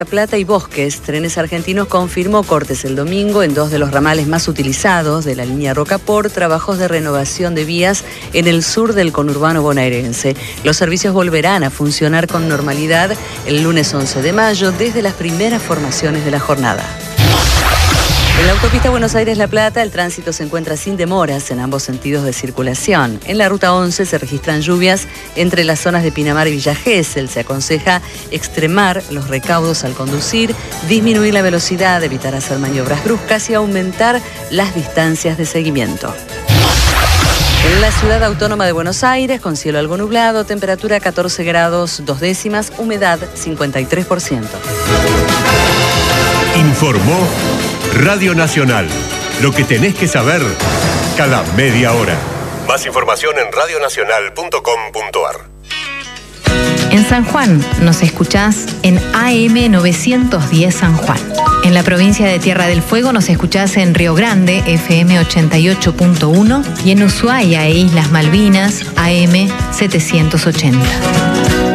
La Plata y Bosques, Trenes Argentinos confirmó cortes el domingo en dos de los ramales más utilizados de la línea Rocaport, trabajos de renovación de vías en el sur del conurbano bonaerense. Los servicios volverán a funcionar con normalidad el lunes 11 de mayo desde las primeras formaciones de la jornada. En la autopista Buenos Aires-La Plata, el tránsito se encuentra sin demoras en ambos sentidos de circulación. En la ruta 11 se registran lluvias entre las zonas de Pinamar y Villa Gesell. Se aconseja extremar los recaudos al conducir, disminuir la velocidad, evitar hacer maniobras bruscas y aumentar las distancias de seguimiento. En la ciudad autónoma de Buenos Aires, con cielo algo nublado, temperatura 14 grados 2 décimas, humedad 53%. Informó Radio Nacional. Lo que tenés que saber cada media hora. Más información en radionacional.com.ar. En San Juan nos escuchás en AM 910 San Juan. En la provincia de Tierra del Fuego nos escuchás en Río Grande, FM 88.1, y en Ushuaia e Islas Malvinas, AM 780.